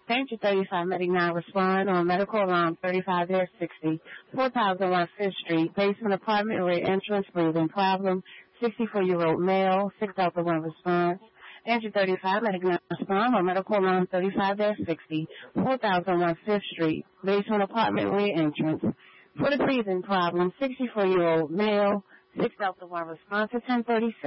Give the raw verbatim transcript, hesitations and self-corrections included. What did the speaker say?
Danger thirty-five, Medic nine, respond on medical alarm thirty-five sixty, four thousand one Fifth Street, basement apartment, rear entrance, breathing problem, sixty-four-year-old male, six Delta one response. Danger thirty-five, Medic nine, respond on medical alarm thirty-five sixty, four thousand one Fifth Street, basement apartment, rear entrance. For the breathing problem, sixty-four-year-old male, six Delta one response at ten thirty-six.